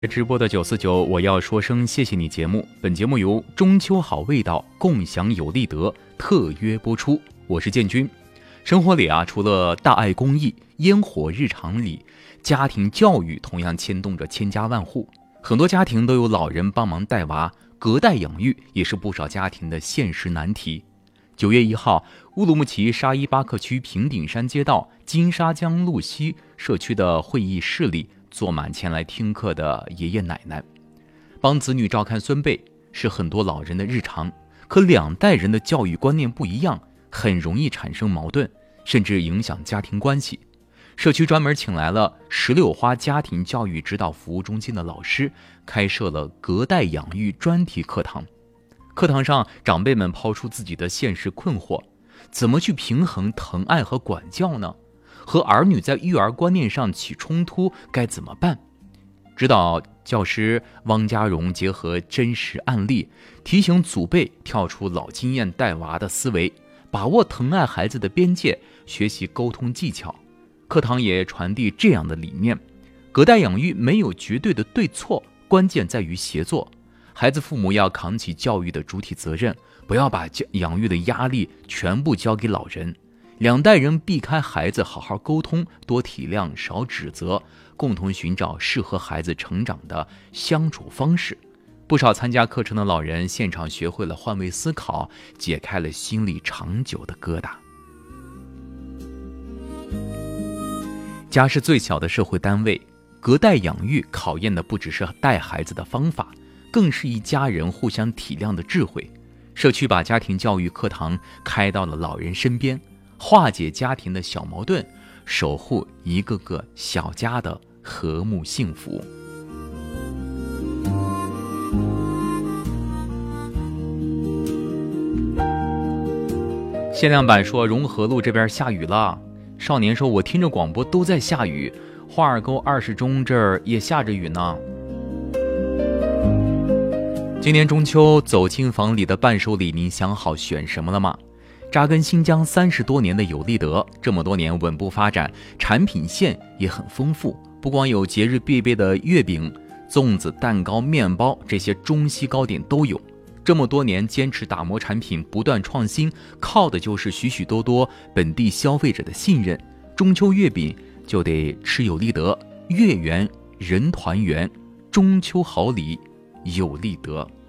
直播的949，我要说声谢谢你节目。本节目由中秋好味道共享有利德特约播出，我是建军。生活里除了大爱公益、烟火日常里，家庭教育同样牵动着千家万户。很多家庭都有老人帮忙带娃，隔代养育也是不少家庭的现实难题。9月1号，乌鲁木齐沙依巴克区平顶山街道金沙江路西社区的会议室里，坐满前来听课的爷爷奶奶。帮子女照看孙辈是很多老人的日常，可两代人的教育观念不一样，很容易产生矛盾，甚至影响家庭关系。社区专门请来了石榴花家庭教育指导服务中心的老师，开设了隔代养育专题课堂。课堂上，长辈们抛出自己的现实困惑，怎么去平衡疼爱和管教呢？和儿女在育儿观念上起冲突该怎么办？指导教师汪家荣结合真实案例，提醒祖辈跳出老经验带娃的思维，把握疼爱孩子的边界，学习沟通技巧。课堂也传递这样的理念：隔代养育没有绝对的对错，关键在于协作。孩子父母要扛起教育的主体责任，不要把养育的压力全部交给老人。两代人避开孩子，好好沟通，多体谅，少指责，共同寻找适合孩子成长的相处方式。不少参加课程的老人现场学会了换位思考，解开了心里长久的疙瘩。家是最小的社会单位，隔代养育考验的不只是带孩子的方法，更是一家人互相体谅的智慧。社区把家庭教育课堂开到了老人身边，化解家庭的小矛盾，守护一个个小家的和睦幸福。限量版说融合路这边下雨了。少年说我听着广播都在下雨，花儿沟20中这儿也下着雨呢。今年中秋走亲访里的伴手礼，您想好选什么了吗？扎根新疆30多年的有利德，这么多年稳步发展，产品线也很丰富。不光有节日必备的月饼、粽子、蛋糕、面包，这些中西糕点都有。这么多年坚持打磨产品，不断创新，靠的就是许许多多本地消费者的信任。中秋月饼就得吃有利德，月圆人团圆，中秋好礼有利德。